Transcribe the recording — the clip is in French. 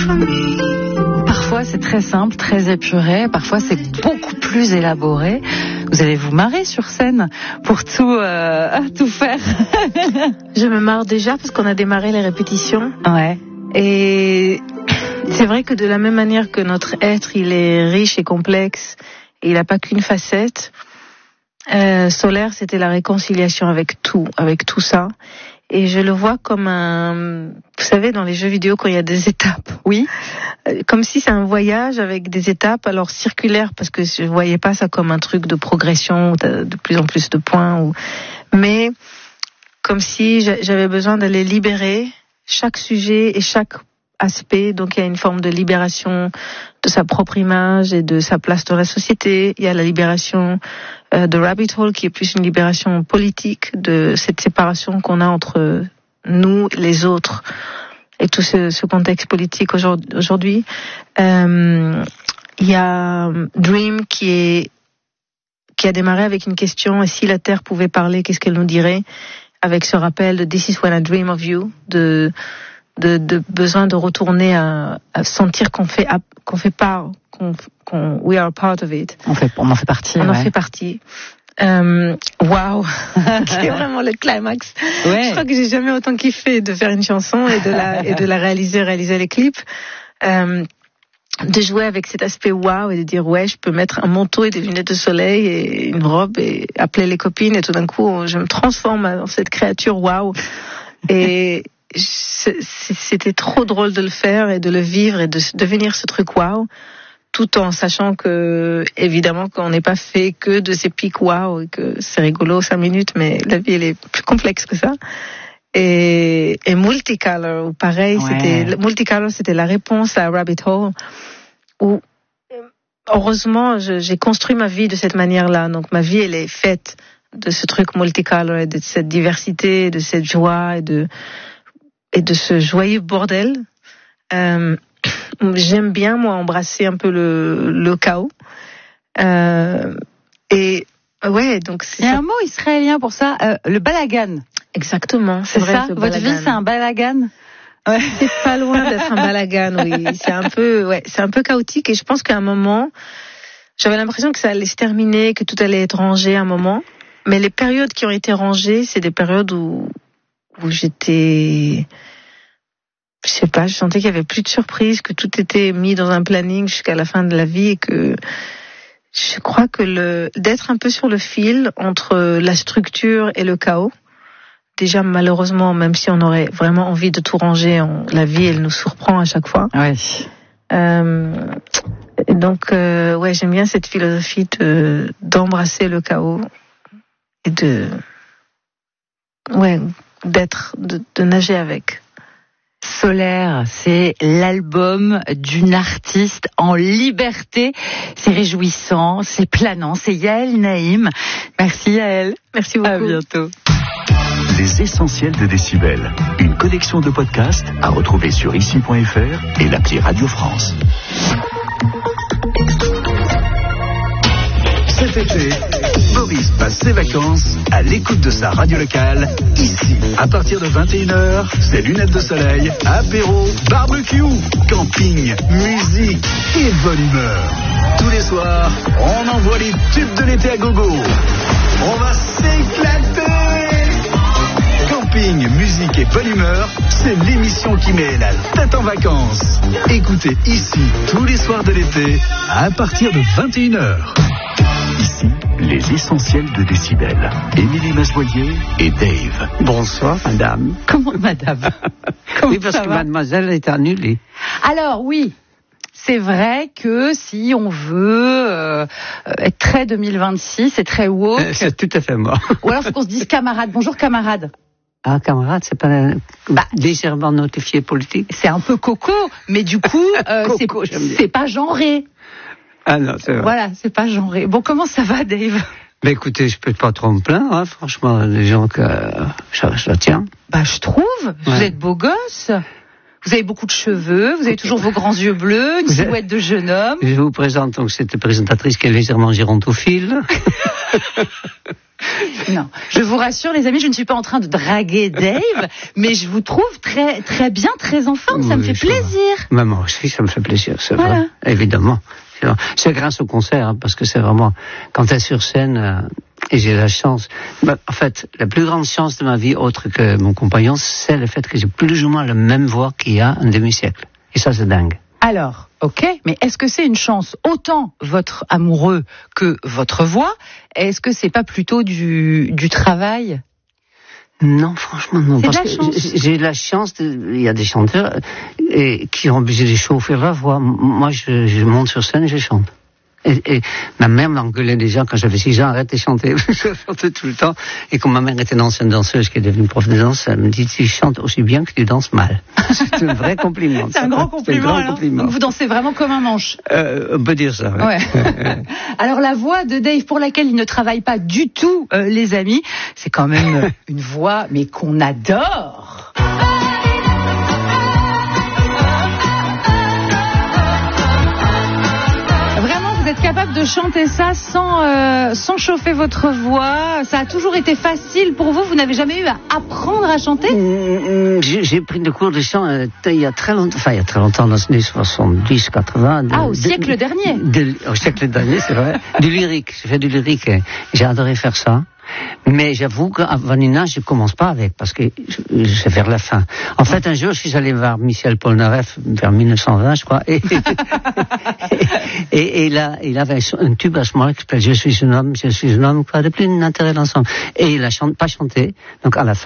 Parfois c'est très simple, très épuré, parfois c'est beaucoup plus élaboré. Vous allez vous marrer sur scène pour tout faire. Je me marre déjà parce qu'on a démarré les répétitions. Ouais. Et c'est vrai que de la même manière que notre être, il est riche et complexe, et il n'a pas qu'une facette, Solaire, c'était la réconciliation avec tout ça. Et je le vois comme vous savez, dans les jeux vidéo, quand il y a des étapes. Oui. Comme si c'est un voyage avec des étapes, alors circulaires, parce que je voyais pas ça comme un truc de progression, de plus en plus de points, mais comme si j'avais besoin d'aller libérer chaque sujet et chaque aspect. Donc il y a une forme de libération de sa propre image et de sa place dans la société. Il y a la libération de Rabbit Hole, qui est plus une libération politique de cette séparation qu'on a entre nous, les autres, et tout ce contexte politique aujourd'hui. Il y a Dream qui a démarré avec une question: et si la Terre pouvait parler, qu'est-ce qu'elle nous dirait? Avec ce rappel de This is when I dream of you, de besoin de retourner à sentir qu'on fait part, we are a part of it. On en fait partie. On en fait partie. Wow, c'est vraiment le climax. Ouais. Je crois que j'ai jamais autant kiffé de faire une chanson et de la réaliser les clips. De jouer avec cet aspect wow et de dire ouais, je peux mettre un manteau et des lunettes de soleil et une robe et appeler les copines, et tout d'un coup je me transforme en cette créature wow. Et c'était trop drôle de le faire et de le vivre et de devenir ce truc wow, tout en sachant que évidemment qu'on n'est pas fait que de ces pics wow et que c'est rigolo 5 minutes, mais la vie elle est plus complexe que ça. Et Multicolor, pareil, ouais. C'était la réponse à Rabbit Hole, où heureusement j'ai construit ma vie de cette manière-là. Donc ma vie elle est faite de ce truc multicolor et de cette diversité, de cette joie et de ce joyeux bordel. J'aime bien moi embrasser un peu le chaos. Et ouais, donc il y a un mot israélien pour ça, le balagan. Exactement, c'est vrai. Ça, votre vie c'est un balagan. Ouais. C'est pas loin d'être un balagan, oui. C'est un peu chaotique, et je pense qu'à un moment, j'avais l'impression que ça allait se terminer, que tout allait être rangé à un moment. Mais les périodes qui ont été rangées, c'est des périodes où j'étais, je sais pas, je sentais qu'il y avait plus de surprises, que tout était mis dans un planning jusqu'à la fin de la vie, et que je crois que d'être un peu sur le fil entre la structure et le chaos. Déjà, malheureusement, même si on aurait vraiment envie de tout ranger, la vie, elle nous surprend à chaque fois. Oui. Donc, j'aime bien cette philosophie d'embrasser le chaos et de nager avec. Solaire, c'est l'album d'une artiste en liberté. C'est réjouissant, c'est planant. C'est Yael Naïm. Merci Yael. Merci beaucoup. À bientôt. Les essentiels de Décibel. Une collection de podcasts à retrouver sur ici.fr et l'appli Radio France. Cet été, Boris passe ses vacances à l'écoute de sa radio locale, ici. À partir de 21h, c'est lunettes de soleil, apéro, barbecue, camping, musique et bonne humeur. Tous les soirs, on envoie les tubes de l'été à gogo. On va s'éclater! Camping, musique et bonne humeur, c'est l'émission qui met la tête en vacances. Écoutez ici tous les soirs de l'été à partir de 21h. Ici, les essentiels de Décibel. Émilie Masvoyer et Dave. Bonsoir, madame. Comment, madame? Oui, parce que mademoiselle est annulée. Alors, oui. C'est vrai que si on veut être très 2026 et très woke... C'est tout à fait moi. Ou alors il faut qu'on se dise camarade. Bonjour camarade. Ah, camarade, c'est pas légèrement notifié politique. C'est un peu coco, mais du coup, c'est pas genré. Ah non, c'est vrai. Voilà, c'est pas genré. Bon, comment ça va, Dave? Ben écoutez, je peux pas trop me plaindre, hein, franchement, les gens que je tiens. Bah, je trouve. Ouais. Vous êtes beau gosse. Vous avez beaucoup de cheveux, vous avez toujours vos grands yeux bleus, une silhouette de jeune homme. Je vous présente donc cette présentatrice qui est légèrement gérontophile. Non, je vous rassure les amis, je ne suis pas en train de draguer Dave, mais je vous trouve très très bien, très en forme, ça me fait plaisir. Maman aussi, ça me fait plaisir, c'est vrai, évidemment. C'est grâce au concert, parce que c'est vraiment, quand t'es sur scène, et j'ai la chance, en fait, la plus grande chance de ma vie, autre que mon compagnon, c'est le fait que j'ai plus ou moins la même voix qu'il y a un demi-siècle. Et ça, c'est dingue. Alors, ok, mais est-ce que c'est une chance autant votre amoureux que votre voix? Est-ce que c'est pas plutôt du travail? Non, franchement, non. C'est parce de la que chance. j'ai la chance il y a des chanteurs qui ont obligé de chauffer leur voix. Moi, je monte sur scène et je chante. Et ma mère m'engueulait déjà quand j'avais 6 ans, arrête de chanter. Je chantais tout le temps. Et quand ma mère était une ancienne danseuse qui est devenue prof de danse, elle me dit, tu chantes aussi bien que tu danses mal. C'est un vrai compliment. C'est un grand compliment. Donc vous dansez vraiment comme un manche. On peut dire ça. Ouais. Alors la voix de Dave, pour laquelle il ne travaille pas du tout, les amis, c'est quand même une voix, mais qu'on adore. Vous êtes capable de chanter ça sans chauffer votre voix? Ça a toujours été facile pour vous? Vous n'avez jamais eu à apprendre à chanter? J'ai pris des cours de chant il y a très longtemps, dans les années 70, 80. Au siècle dernier. Au siècle dernier, c'est vrai. Du lyrique. J'ai fait du lyrique. J'ai adoré faire ça. Mais j'avoue qu'à Vanina, je commence pas avec, parce que c'est vers la fin. En fait, un jour, je suis allé voir Michel Polnareff, vers 1920, je crois, et il avait un tube à ce moment-là qui s'appelle Je suis un homme, quoi de plus d'intérêt d'ensemble. Et il a pas chanté. Donc, à la fin,